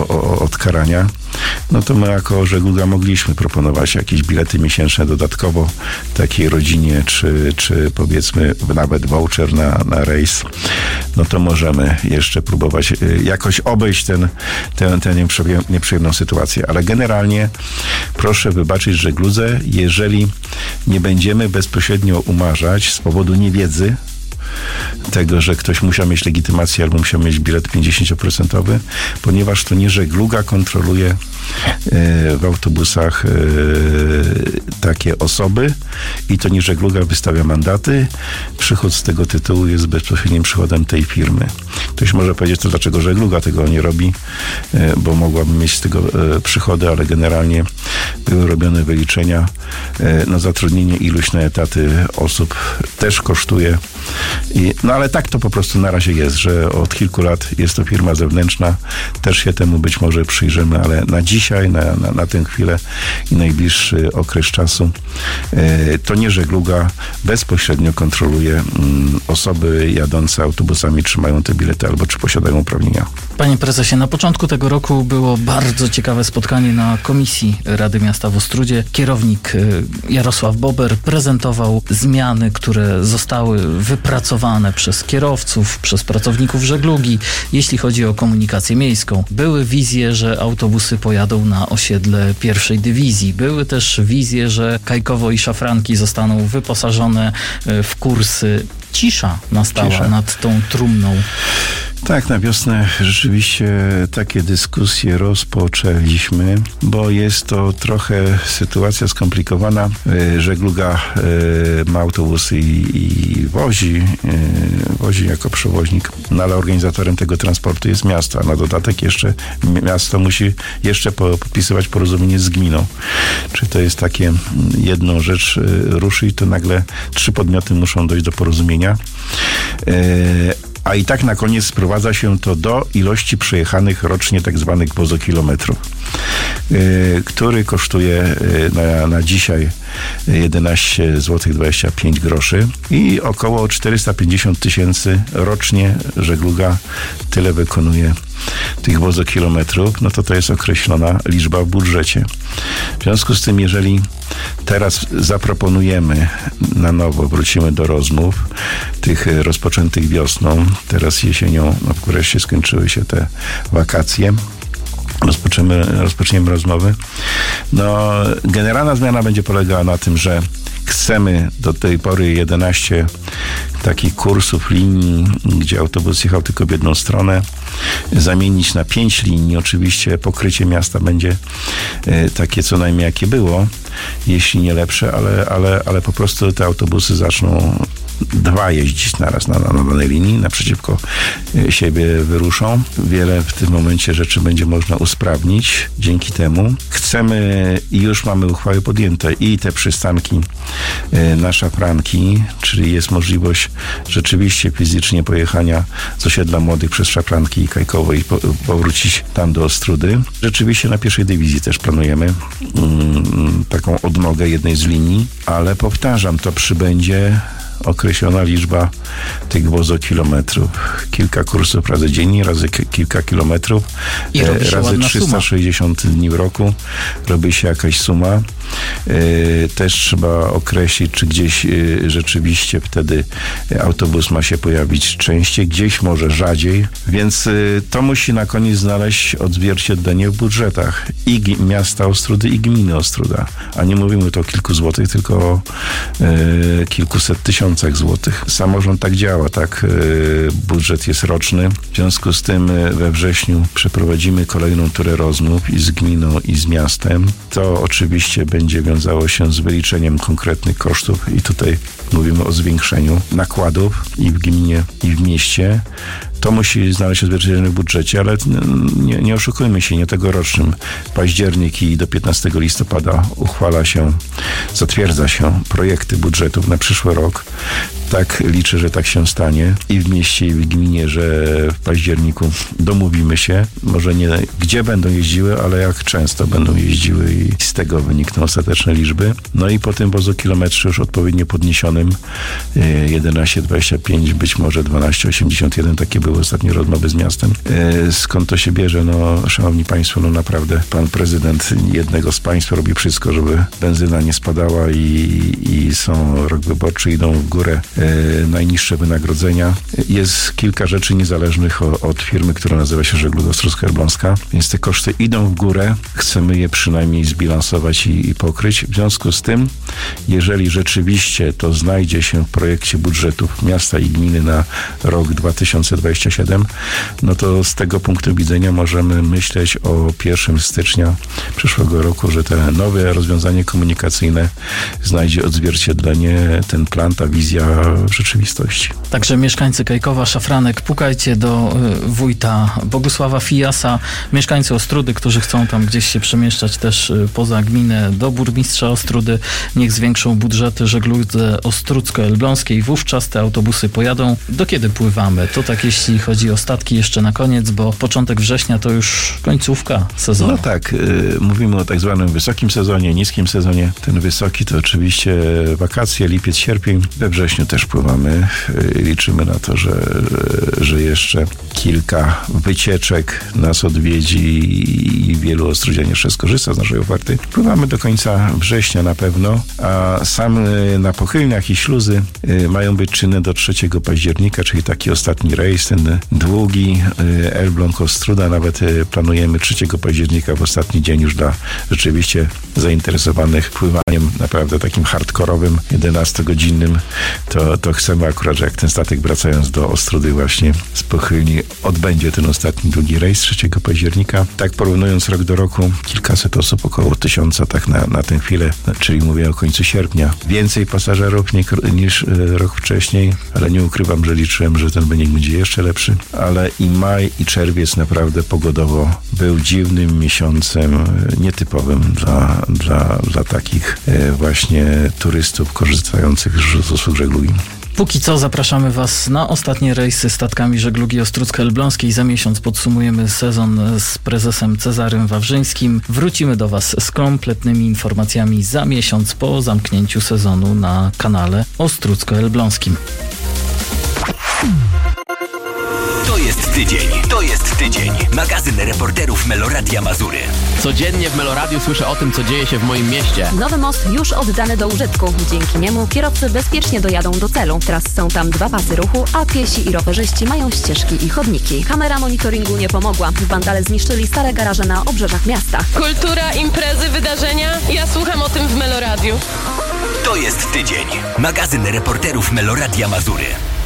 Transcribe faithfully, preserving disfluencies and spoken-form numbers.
o, od karania, no to my jako żegluga mogliśmy proponować jakieś bilety miesięczne dodatkowo takiej rodzinie, czy, czy powiedzmy nawet voucher na, na rejs. No to możemy jeszcze próbować jakoś obejść ten, tę, tę nieprzyjemną sytuację. Ale generalnie proszę wybaczyć żegludze, jeżeli nie będziemy bezpośrednio umarzać z powodu niewiedzy tego, że ktoś musiał mieć legitymację albo musiał mieć bilet pięćdziesiąt procent, ponieważ to nie żegluga kontroluje w autobusach takie osoby i to nie żegluga wystawia mandaty. Przychód z tego tytułu jest bezpośrednim przychodem tej firmy. Ktoś może powiedzieć, to dlaczego żegluga tego nie robi, bo mogłaby mieć z tego przychody, ale generalnie były robione wyliczenia. No, zatrudnienie iluś na etaty osób też kosztuje. I, no ale tak to po prostu na razie jest, że od kilku lat jest to firma zewnętrzna. Też się temu być może przyjrzymy, ale na dzisiaj, na, na, na tę chwilę i najbliższy okres czasu e, to nie żegluga bezpośrednio kontroluje mm, osoby jadące autobusami, czy mają te bilety albo czy posiadają uprawnienia. Panie prezesie, na początku tego roku było bardzo ciekawe spotkanie na Komisji Rady Miasta w Ostródzie. Kierownik Jarosław Bober prezentował zmiany, które zostały wypracowane przez kierowców, przez pracowników żeglugi, jeśli chodzi o komunikację miejską. Były wizje, że autobusy pojadą na osiedle pierwszej dywizji. Były też wizje, że Kajkowo i Szafranki zostaną wyposażone w kursy. Cisza nastała Cisza. nad tą trumną. Tak, na wiosnę rzeczywiście takie dyskusje rozpoczęliśmy, bo jest to trochę sytuacja skomplikowana. Żegluga ma autobusy i, i wozi, wozi jako przewoźnik, no ale organizatorem tego transportu jest miasto, a na dodatek jeszcze miasto musi jeszcze podpisywać porozumienie z gminą. Czy to jest takie jedną rzecz ruszy i to nagle trzy podmioty muszą dojść do porozumienia. A i tak na koniec sprowadza się to do ilości przejechanych rocznie tak zwanych wozokilometrów, yy, który kosztuje yy, na, na dzisiaj jedenaście złotych dwadzieścia pięć groszy i około czterysta pięćdziesiąt tysięcy rocznie żegluga tyle wykonuje tych wozokilometrów, no to to jest określona liczba w budżecie. W związku z tym, jeżeli teraz zaproponujemy na nowo, wrócimy do rozmów tych rozpoczętych wiosną, teraz jesienią, no wreszcie skończyły się te wakacje, rozpoczniemy, rozpoczniemy rozmowy. No, generalna zmiana będzie polegała na tym, że chcemy do tej pory jedenaście takich kursów, linii, gdzie autobus jechał tylko w jedną stronę, zamienić na pięć linii. Oczywiście pokrycie miasta będzie takie co najmniej jakie było, jeśli nie lepsze, ale, ale, ale po prostu te autobusy zaczną dwa jeździć naraz na, na, na danej linii, naprzeciwko siebie wyruszą. Wiele w tym momencie rzeczy będzie można usprawnić dzięki temu. Chcemy i już mamy uchwały podjęte i te przystanki na Szafranki, czyli jest możliwość rzeczywiście fizycznie pojechania z osiedla Młodych przez Szafranki i Kajkowo i po, powrócić tam do Ostródy. Rzeczywiście na pierwszej dywizji też planujemy mm, taką odnogę jednej z linii, ale powtarzam, to przybędzie określona liczba tych wozokilometrów. Kilka kursów razy dziennie, razy k- kilka kilometrów, I e, razy trzysta sześćdziesiąt suma. Dni w roku robi się jakaś suma. E, też trzeba określić, czy gdzieś e, rzeczywiście wtedy autobus ma się pojawić częściej, gdzieś może rzadziej, więc e, to musi na koniec znaleźć odzwierciedlenie w budżetach i g- miasta Ostródy i gminy Ostróda. A nie mówimy tu o kilku złotych, tylko o e, kilkuset tysiącach złotych. Samorząd tak działa, tak? Budżet jest roczny. W związku z tym we wrześniu przeprowadzimy kolejną turę rozmów i z gminą, i z miastem. To oczywiście będzie wiązało się z wyliczeniem konkretnych kosztów i tutaj mówimy o zwiększeniu nakładów i w gminie, i w mieście. To musi znaleźć odzwierciedlenie w budżecie, ale nie, nie oszukujmy się, nie tegorocznym. Październik i do piętnastego listopada uchwala się, zatwierdza się projekty budżetów na przyszły rok. Tak liczę, że tak się stanie i w mieście, i w gminie, że w październiku domówimy się. Może nie gdzie będą jeździły, ale jak często będą jeździły i z tego wynikną ostateczne liczby. No i po tym wozokilometrze już odpowiednio podniesionym jedenaście dwadzieścia pięć, być może dwanaście osiemdziesiąt jeden, takie były ostatnie rozmowy z miastem. Skąd to się bierze? No, szanowni państwo, no naprawdę pan prezydent jednego z państw robi wszystko, żeby benzyna nie spadała i, i są rok wyborczy, idą w górę e, najniższe wynagrodzenia. Jest kilka rzeczy niezależnych o, od firmy, która nazywa się Żegluga Ostrucko-Elbląska, więc te koszty idą w górę. Chcemy je przynajmniej zbilansować i, i pokryć. W związku z tym, jeżeli rzeczywiście to znajdzie się w projekcie budżetów miasta i gminy na rok dwa tysiące dwudziesty siódmy, no to z tego punktu widzenia możemy myśleć o pierwszego stycznia przyszłego roku, że te nowe rozwiązanie komunikacyjne znajdzie odzwierciedlenie, ten plan, ta wizja w rzeczywistości. Także mieszkańcy Kejkowa, Szafranek, pukajcie do y, wójta Bogusława Fijasa, mieszkańcy Ostródy, którzy chcą tam gdzieś się przemieszczać też y, poza gminę, do burmistrza Ostródy, niech zwiększą budżety żegludze Ostródzko-Elbląskiej, wówczas te autobusy pojadą. Do kiedy pływamy? To tak jeśli chodzi o statki jeszcze na koniec, bo początek września to już końcówka sezonu. No tak, y, mówimy o tak zwanym wysokim sezonie, niskim sezonie. Ten wysoki to oczywiście wakacje, lipiec, sierpień. We wrześniu też pływamy. Y, liczymy na to, że, że jeszcze kilka wycieczek nas odwiedzi i wielu ostródzian jeszcze skorzysta z naszej oferty. Pływamy do końca września na pewno, a sam na Pochylniach i śluzy y, mają być czynne do trzeciego października, czyli taki ostatni rejs, ten długi y, Elbląg-Ostróda. Nawet y, planujemy trzeciego października w ostatni dzień już dla rzeczywiście zainteresowanych pływaniem naprawdę takim hardkorowym, jedenastogodzinnym. To, to chcemy akurat, że jak ten statek wracając do Ostródy właśnie z Pochylni odbędzie ten ostatni długi rejs trzeciego października. Tak porównując rok do roku, kilkaset osób, około tysiąca tak na, na tę chwilę, czyli mówię o końcu sierpnia. Więcej pasażerów niż, niż rok wcześniej, ale nie ukrywam, że liczyłem, że ten wynik będzie jeszcze lepszy. Ale i maj, i czerwiec naprawdę pogodowo był dziwnym miesiącem, nietypowym dla, dla, dla takich właśnie turystów korzystających z usług żeglugi. Póki co zapraszamy Was na ostatnie rejsy statkami żeglugi Ostródzko-Elbląskiej. Za miesiąc podsumujemy sezon z prezesem Cezarym Wawrzyńskim. Wrócimy do Was z kompletnymi informacjami za miesiąc po zamknięciu sezonu na kanale Ostródzko-Elbląskim. To jest tydzień, to jest tydzień. Magazyn reporterów Meloradia Mazury. Codziennie w Meloradiu słyszę o tym, co dzieje się w moim mieście. Nowy most już oddany do użytku. Dzięki niemu kierowcy bezpiecznie dojadą do celu. Teraz są tam dwa pasy ruchu, a piesi i rowerzyści mają ścieżki i chodniki. Kamera monitoringu nie pomogła. Wandale zniszczyli stare garaże na obrzeżach miasta. Kultura, imprezy, wydarzenia. Ja słucham o tym w Meloradiu. To jest tydzień. Magazyn reporterów Meloradia Mazury.